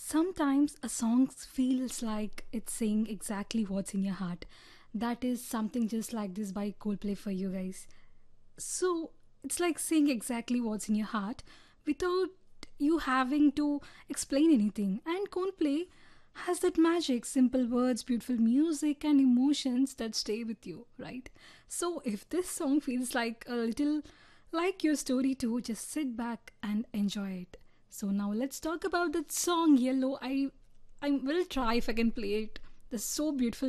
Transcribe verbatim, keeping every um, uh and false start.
Sometimes a song feels like it's saying exactly what's in your heart. That is something just like this by Coldplay for you guys. So it's like saying exactly what's in your heart without you having to explain anything. And Coldplay has that magic, simple words, beautiful music, and emotions that stay with you, right? So if this song feels like a little like your story too, just sit back and enjoy it. So now let's talk about that song Yellow. I I will try if I can play it. That's so beautiful